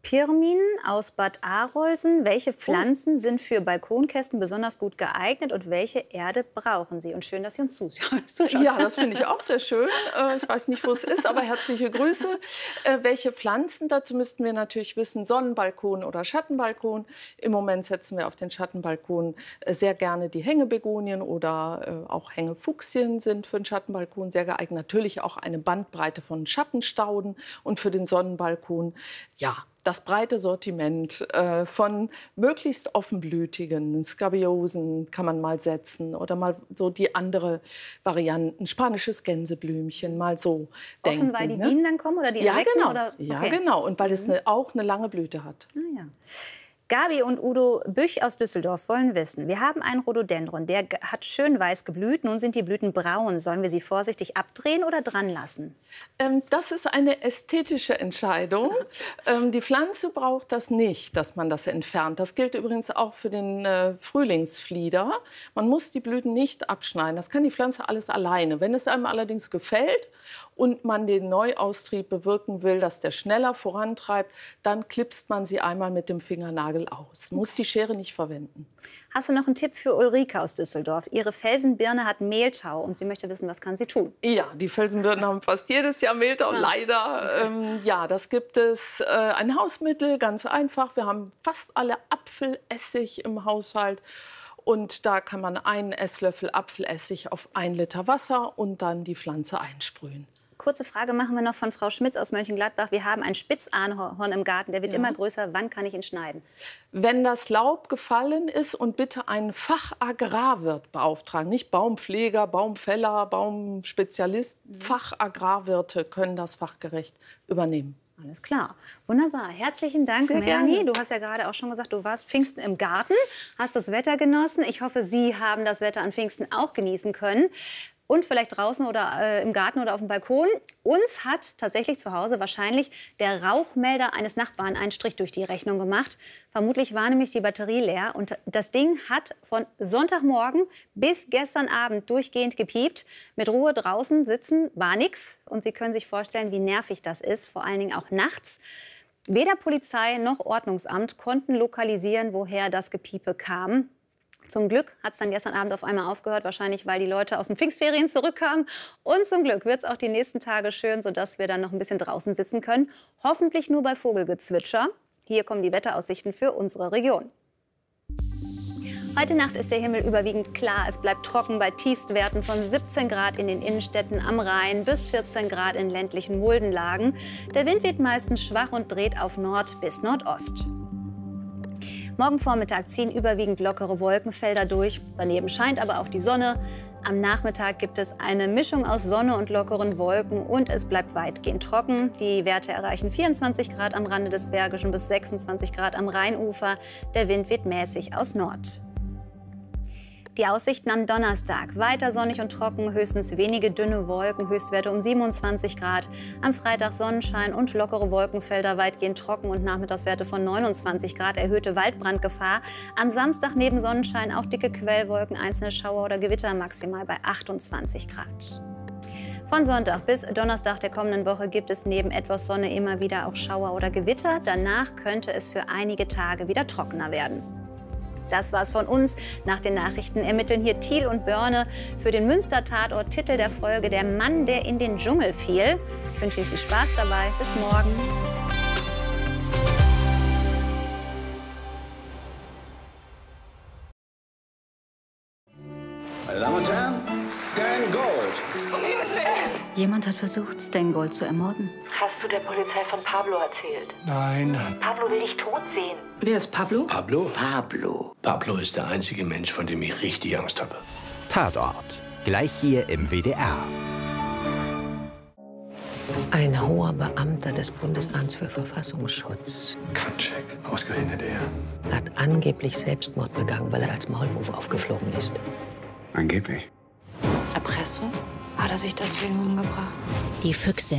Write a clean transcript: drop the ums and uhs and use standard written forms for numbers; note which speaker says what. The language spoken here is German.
Speaker 1: Pirmin aus Bad Arolsen. Welche Pflanzen sind für Balkonkästen besonders gut geeignet und welche Erde brauchen sie? Und schön, dass Sie uns zuschauen.
Speaker 2: Ja, das finde ich auch sehr schön. Ich weiß nicht, wo es ist, aber herzliche Grüße. Welche Pflanzen? Dazu müssten wir natürlich wissen, Sonnenbalkon oder Schattenbalkon. Im Moment setzen wir auf den Schattenbalkon sehr gerne die Hängebegonien oder auch Hängefuchsien sind für den Schattenbalkon sehr geeignet. Natürlich auch eine Bandbreite von Schattenstauden und für den Sonnenbalkon, ja, das breite Sortiment von möglichst offenblütigen Skabiosen kann man mal setzen oder mal so die andere Varianten, spanisches Gänseblümchen, mal so
Speaker 1: offen,
Speaker 2: denken.
Speaker 1: weil die Bienen dann kommen oder die
Speaker 2: Ja,
Speaker 1: Insekten?
Speaker 2: genau.
Speaker 1: Oder? Okay.
Speaker 2: Ja, genau. Und weil es auch eine lange Blüte hat.
Speaker 1: Ja. Gabi und Udo Büch aus Düsseldorf wollen wissen, wir haben einen Rhododendron, der hat schön weiß geblüht, nun sind die Blüten braun. Sollen wir sie vorsichtig abdrehen oder dran lassen?
Speaker 2: Das ist eine ästhetische Entscheidung. Die Pflanze braucht das nicht, dass man das entfernt. Das gilt übrigens auch für den Frühlingsflieder. Man muss die Blüten nicht abschneiden. Das kann die Pflanze alles alleine. Wenn es einem allerdings gefällt und man den Neuaustrieb bewirken will, dass der schneller vorantreibt, dann klipst man sie einmal mit dem Fingernagel aus. Muss die Schere nicht verwenden.
Speaker 1: Hast du noch einen Tipp für Ulrike aus Düsseldorf? Ihre Felsenbirne hat Mehltau und sie möchte wissen, was kann sie tun?
Speaker 2: Ja, die Felsenbirnen haben fast jedes Jahr Mehltau, leider. Ja, das gibt es ein Hausmittel, ganz einfach. Wir haben fast alle Apfelessig im Haushalt. Und da kann man einen Esslöffel Apfelessig auf 1 Liter Wasser und dann die Pflanze einsprühen.
Speaker 1: Kurze Frage machen wir noch von Frau Schmitz aus Mönchengladbach. Wir haben einen Spitzahorn im Garten, der wird immer größer. Wann kann ich ihn schneiden?
Speaker 2: Wenn das Laub gefallen ist und bitte einen Fachagrarwirt beauftragen. Nicht Baumpfleger, Baumfäller, Baumspezialist. Fachagrarwirte können das fachgerecht übernehmen.
Speaker 1: Alles klar. Wunderbar. Herzlichen Dank, Melanie. Du hast ja gerade auch schon gesagt, du warst Pfingsten im Garten, hast das Wetter genossen. Ich hoffe, Sie haben das Wetter an Pfingsten auch genießen können. Und vielleicht draußen oder im Garten oder auf dem Balkon. Uns hat tatsächlich zu Hause wahrscheinlich der Rauchmelder eines Nachbarn einen Strich durch die Rechnung gemacht. Vermutlich war nämlich die Batterie leer. Und das Ding hat von Sonntagmorgen bis gestern Abend durchgehend gepiept. Mit Ruhe draußen sitzen war nix. Und Sie können sich vorstellen, wie nervig das ist, vor allen Dingen auch nachts. Weder Polizei noch Ordnungsamt konnten lokalisieren, woher das Gepiepe kam. Zum Glück hat es dann gestern Abend auf einmal aufgehört, wahrscheinlich weil die Leute aus den Pfingstferien zurückkamen. Und zum Glück wird es auch die nächsten Tage schön, sodass wir dann noch ein bisschen draußen sitzen können. Hoffentlich nur bei Vogelgezwitscher. Hier kommen die Wetteraussichten für unsere Region. Heute Nacht ist der Himmel überwiegend klar. Es bleibt trocken bei Tiefstwerten von 17 Grad in den Innenstädten am Rhein bis 14 Grad in ländlichen Muldenlagen. Der Wind weht meistens schwach und dreht auf Nord bis Nordost. Morgen Vormittag ziehen überwiegend lockere Wolkenfelder durch. Daneben scheint aber auch die Sonne. Am Nachmittag gibt es eine Mischung aus Sonne und lockeren Wolken und es bleibt weitgehend trocken. Die Werte erreichen 24 Grad am Rande des Bergischen bis 26 Grad am Rheinufer. Der Wind weht mäßig aus Nord. Die Aussichten am Donnerstag. Weiter sonnig und trocken, höchstens wenige dünne Wolken, Höchstwerte um 27 Grad. Am Freitag Sonnenschein und lockere Wolkenfelder, weitgehend trocken und Nachmittagswerte von 29 Grad, erhöhte Waldbrandgefahr. Am Samstag neben Sonnenschein auch dicke Quellwolken, einzelne Schauer oder Gewitter, maximal bei 28 Grad. Von Sonntag bis Donnerstag der kommenden Woche gibt es neben etwas Sonne immer wieder auch Schauer oder Gewitter. Danach könnte es für einige Tage wieder trockener werden. Das war's von uns. Nach den Nachrichten ermitteln hier Thiel und Börne für den Münster-Tatort. Titel der Folge: Der Mann, der in den Dschungel fiel. Ich wünsche Ihnen viel Spaß dabei. Bis morgen.
Speaker 3: Meine Damen und Herren, Stan Gold.
Speaker 4: Jemand hat versucht, Stan Gold zu ermorden.
Speaker 5: Hast du der Polizei von Pablo erzählt?
Speaker 3: Nein.
Speaker 5: Pablo will dich tot sehen.
Speaker 4: Wer ist Pablo?
Speaker 3: Pablo?
Speaker 6: Pablo.
Speaker 3: Pablo ist der einzige Mensch, von dem ich richtig Angst habe.
Speaker 6: Tatort. Gleich hier im WDR.
Speaker 5: Ein hoher Beamter des Bundesamts für Verfassungsschutz
Speaker 3: Kanczek, ausgerechnet er.
Speaker 5: hat angeblich Selbstmord begangen, weil er als Maulwurf aufgeflogen ist.
Speaker 3: Angeblich.
Speaker 4: Erpressung? Hat er sich deswegen umgebracht?
Speaker 7: Die Füchse